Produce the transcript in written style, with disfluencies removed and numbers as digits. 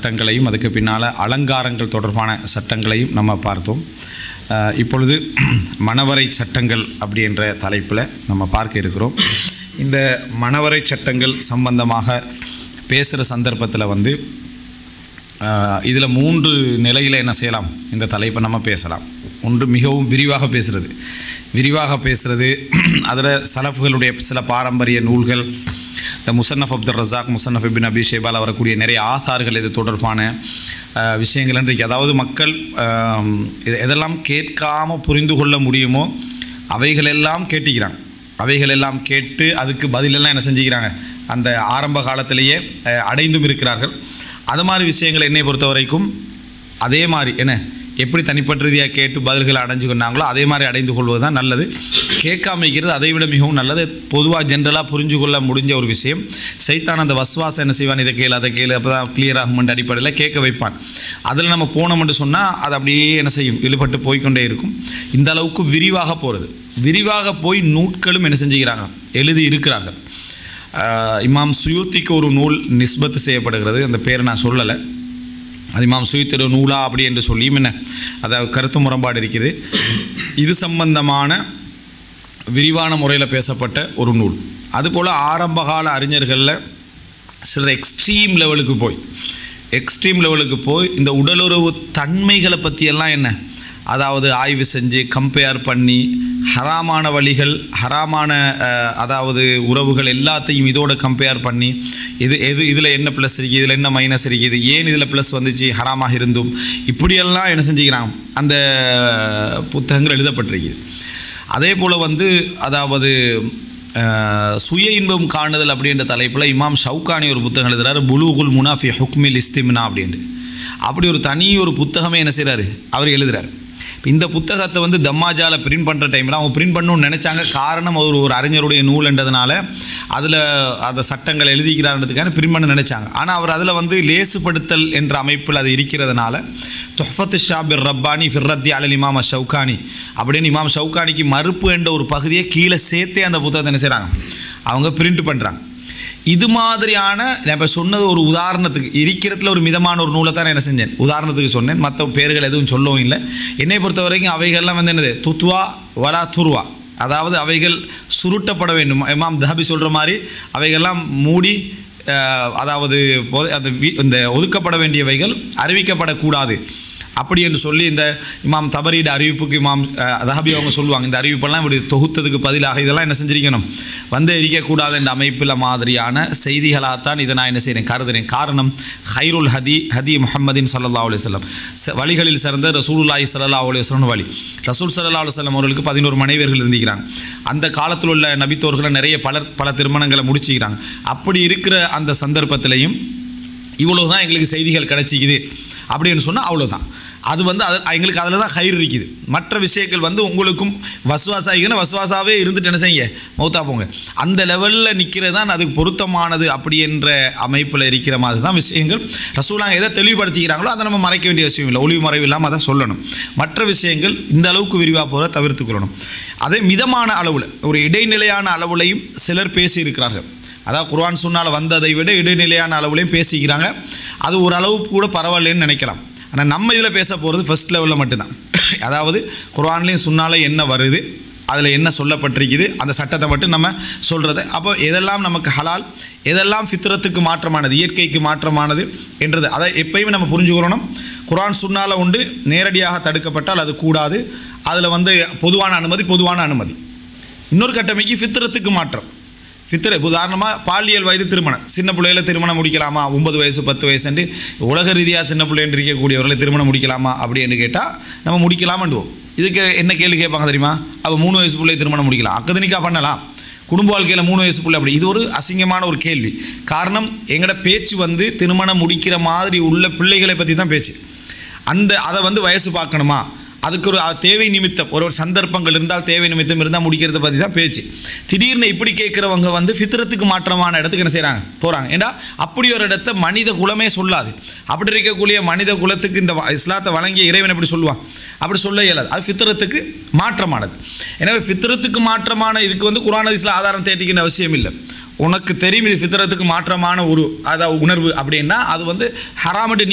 சட்டங்களையும் அதுக்கு பின்னால் அலங்காரங்கள் தொடர்பான சட்டங்களையும் நம்ம பார்த்தோம். இப்பொழுது மணவறை சட்டங்கள் அப்படி என்ற தலைப்பில் நம்ம பார்க்க இருக்கிறோம். இந்த மணவறை சட்டங்கள் சம்பந்தமாக பேசுகிற சந்தர்ப்பத்தில் இதில் 3 நிலையில் என்ன செய்யலாம், இந்த தலைப்பை நம்ம பேசலாம். ஒன்று மிகவும் விரிவாக பேசுகிறது. அதில் சலஃப்களுடைய சில பாரம்பரிய நூல்கள், இந்த முசன்னஃப் அப்துல் ரஸாக், முசன்னஃப் இப்னு அபி ஷைபால் வரக்கூடிய நிறைய ஆதார்கள் இது தொடர்பான விஷயங்கள் இன்றைக்கு, அதாவது மக்கள் எதெல்லாம் கேட்காமல் புரிந்து கொள்ள முடியுமோ அவைகளெல்லாம் கேட்டுக்கிறாங்க. அவைகளெல்லாம் கேட்டு அதுக்கு பதிலெல்லாம் என்ன செஞ்சுக்கிறாங்க, அந்த ஆரம்ப காலத்திலேயே அடைந்தும் இருக்கிறார்கள். அது மாதிரி விஷயங்கள் என்னை பொறுத்த வரைக்கும் அதே மாதிரி எப்படி தனிப்பட்ட ரீதியாக கேட்டு பதில்களை அடைஞ்சு கொண்டாங்களோ அதே மாதிரி அடைந்து கொள்வது தான் நல்லது. கேட்காமைக்கிறது அதை விட மிகவும் நல்லது. பொதுவாக ஜென்ரலாக புரிஞ்சு கொள்ள முடிஞ்ச ஒரு விஷயம். சைத்தான் அந்த வஸ்வாசம் என்ன செய்வான், இதை கேளு அதை கேளு, அப்போ தான் கிளியர் ஆகுமென்ற அடிப்படையில் கேட்க வைப்பான். அதில் நம்ம போனோம்னு சொன்னால் அது அப்படியே என்ன செய்யும், இழுபட்டு போய்கொண்டே இருக்கும். இந்த அளவுக்கு விரிவாக போய் நூட்களும் என்ன செஞ்சுக்கிறாங்க, எழுதி இருக்கிறார்கள். இமாம் சுயூத்திக்கு ஒரு நூல் நிஸ்பத்து செய்யப்படுகிறது, அந்த பேரை நான் சொல்லலை. அது இமாம் சுயூத்தி நூலா அப்படி என்று சொல்லியும் அதாவது கருத்து முரண்பாடு இருக்குது. இது சம்பந்தமான விரிவான முறையில் பேசப்பட்ட ஒரு நூல். அதுபோல் ஆரம்பகால அறிஞர்களில் சிலர் எக்ஸ்ட்ரீம் லெவலுக்கு போய் இந்த உடலுறவு தன்மைகளை பற்றியெல்லாம் அதாவது ஆய்வு செஞ்சு கம்பேர் பண்ணி ஹராமான வழிகள், ஹராமான அதாவது உறவுகள் எல்லாத்தையும் இதோட கம்பேர் பண்ணி இதில் என்ன ப்ளஸ் இருக்குது, இதில் என்ன மைனஸ் இருக்குது, ஏன் இதில் ப்ளஸ் வந்துச்சு ஹராமாக இருந்தும், இப்படியெல்லாம் என்ன செஞ்சுக்கிறாங்க அந்த புத்தகங்கள் எழுதப்பட்டிருக்குது. அதே போல் அதாவது சுய இன்பம் காணுதல் அப்படின்ற தலைப்பில் இமாம் ஷவுகானி ஒரு புத்தகம் எழுதுகிறார், புலூகுல் முனாஃபி ஹுக்மில் இஸ்திம்னா அப்படின்ட்டு. அப்படி ஒரு தனி ஒரு புத்தகமே என்ன செய்கிறாரு, அவர் எழுதுகிறார். இந்த புத்தகத்தை தம்மாஜாவில் பிரிண்ட் பண்ணுற டைமில் அவங்க பிரிண்ட் பண்ணணும்னு நினச்சாங்க. காரணம் ஒரு அறிஞருடைய நூல்ன்றதுனால அதில் அந்த சட்டங்கள் எழுதிக்கிறான்றதுக்கான பிரிண்ட் பண்ண நினச்சாங்க. ஆனால் அவர் அதில் லேசுபடுத்தல் என்ற அமைப்பில் அது இருக்கிறதுனால துஹ்ஃபத்து ஷாபிர் ரப்பானி ஃபிர்ரத்தி அலல் இமாம் ஷவுகானி அப்படின்னு இமாம் ஷவுகானிக்கு மறுப்பு என்ற ஒரு பகுதியை கீழே சேர்த்தே அந்த புத்தகத்தை என்ன செய்கிறாங்க, அவங்க பிரிண்ட் பண்ணுறாங்க. இது மாதிரியான நான் இப்போ சொன்னது ஒரு உதாரணத்துக்கு இருக்கிறதுல ஒரு மிதமான ஒரு நூலை தான் என்ன செஞ்சேன், உதாரணத்துக்கு சொன்னேன். மற்ற பேர்கள் எதுவும் சொல்லவும் இல்லை. என்னை பொறுத்த வரைக்கும் அவைகள்லாம் என்னது துத்வா வலா துர்வா, அதாவது அவைகள் சுருட்டப்பட வேண்டும். இமாம் தஹபி சொல்கிற மாதிரி அவைகள்லாம் மூடி அதாவது இந்த ஒதுக்கப்பட வேண்டியவைகள் அறிவிக்கப்படக்கூடாது அப்படி என்று சொல்லி இந்த இமாம் தபரியோட அறிவிப்புக்கு இமாம் தஹபி அவங்க சொல்லுவாங்க, இந்த அறிவிப்பெல்லாம் இப்படி தொகுத்ததுக்கு பதிலாக இதெல்லாம் என்ன செஞ்சிருக்கணும், இருக்கக்கூடாது என்ற அமைப்பில் மாதிரியான செய்திகளாகத்தான் இதை நான் என்ன செய்கிறேன் கருதுகிறேன். காரணம் ஹைருல் ஹதி முஹம்மதின் ஸல்லல்லாஹு அலைஹி வஸல்லம், வழிகளில் சிறந்த ரசூலுல்லாஹி ஸல்லல்லாஹு அலைஹி வஸல்லம் வழி. ரசூல் ஸல்லல்லாஹு அலைஹி வஸல்லம் அவர்களுக்கு 11 மனைவியர்கள் இருந்திருக்கிறாங்க. அந்த காலத்தில் உள்ள நபித்தோர்களை நிறைய பல திருமணங்களை முடிச்சுக்கிறாங்க. அப்படி இருக்கிற அந்த சந்தர்ப்பத்திலையும் இவ்வளோ தான் எங்களுக்கு செய்திகள் கிடைச்சிக்குது அப்படின்னு சொன்னால் அவ்வளோதான். அது எங்களுக்கு அதில் தான் ஹைர் இருக்குது. மற்ற விஷயங்கள் உங்களுக்கும் வசுவாசாவே இருந்துட்டு என்ன செய்யுங்க, மௌத்தா போங்க. அந்த லெவலில் நிற்கிறது தான் அதுக்கு பொருத்தமானது அப்படி என்ற அமைப்பில் இருக்கிற மாதிரி தான் விஷயங்கள். ரசூலாங்க எதை தெளிவுபடுத்திக்கிறாங்களோ அதை நம்ம மறைக்க வேண்டிய விஷயம் இல்லை, ஒளிவு மறைவு இல்லாமல் அதை சொல்லணும். மற்ற விஷயங்கள் இந்த அளவுக்கு விரிவாக போகிற தவிர்த்துக்கொள்ளணும். அதே மிதமான அளவில் ஒரு இடைநிலையான அளவுலையும் சிலர் பேசியிருக்கிறார்கள். அதாவது குர்ஆன் சுன்னால வந்ததை விட இடைநிலையான அளவுலையும் பேசிக்கிறாங்க. அது ஒரு அளவு கூட பரவாயில்லைன்னு நினைக்கலாம். ஆனால் நம்ம இதில் பேச போகிறது ஃபஸ்ட் லெவலில் மட்டும்தான். அதாவது குர்ஆன்லேயும் சுன்னால என்ன வருது, அதில் என்ன சொல்லப்பட்டிருக்குது, அந்த சட்டத்தை மட்டும் நம்ம சொல்கிறது. அப்போ எதெல்லாம் நமக்கு ஹலால், எதெல்லாம் ஃபித்ரத்துக்கு மாற்றமானது, இயற்கைக்கு மாற்றமானது என்றது அதை எப்பயுமே நம்ம புரிஞ்சுக்கிறோம். குர்ஆன் சுன்னால உண்டு, நேரடியாக தடுக்கப்பட்டால் அது கூடாது. அதில் பொதுவான அனுமதி. இன்னொரு கட்டமைக்கு ஃபித்ரத்துக்கு மாற்றம். உதாரணமாக பாலியல் வயது திருமணம், சின்ன பிள்ளைகளை திருமணம் முடிக்கலாமா, 9 வயசு 10 வயசுன்னு உலக ரீதியாக சின்ன பிள்ளைன்னு இருக்கக்கூடியவர்களை திருமணம் முடிக்கலாமா அப்படின்னு கேட்டால் நம்ம முடிக்கலாமண்டுவோம். இதுக்கு என்ன கேள்வி கேட்பாங்க தெரியுமா, அப்போ 3 வயசு பிள்ளை திருமணம் முடிக்கலாம், அக்கதனிக்கா பண்ணலாம், குடும்ப வாழ்க்கையில் 3 வயசு பிள்ளை அப்படி. இது ஒரு அசிங்கமான ஒரு கேள்வி. காரணம் எங்களோட பேச்சு திருமணம் முடிக்கிற மாதிரி உள்ள பிள்ளைகளை பற்றி தான் பேச்சு. அதை வயசு பார்க்கணுமா, அதுக்கு ஒரு தேவை நிமித்தம் ஒரு சந்தர்ப்பங்கள் இருந்தால் தேவை நிமித்தம் இருந்தால் முடிக்கிறத பற்றி தான் பேச்சு. திடீர்னு இப்படி கேட்குறவங்க ஃபித்ரத்துக்கு மாற்றமான இடத்துக்கு என்ன செய்கிறாங்க, போகிறாங்க. ஏன்னா அப்படி ஒரு இடத்த மனித குலமே சொல்லாது. அப்படி இருக்கக்கூடிய மனித குலத்துக்கு இந்த இஸ்லாத்தை வழங்கிய இறைவன் எப்படி சொல்லுவான், அப்படி சொல்ல இயலாது. அது ஃபித்ரத்துக்கு மாற்றமானது. எனவே ஃபித்ரத்துக்கு மாற்றமான இதுக்கு குர்ஆன் ஹதீஸ்ல ஆதாரம் தேடிக்கின்ற அவசியம் இல்லை. உனக்கு தெரியும் இது ஃபித்ரத்துக்கு மாற்றமான ஒரு உணர்வு அப்படின்னா அது ஹராமட்டு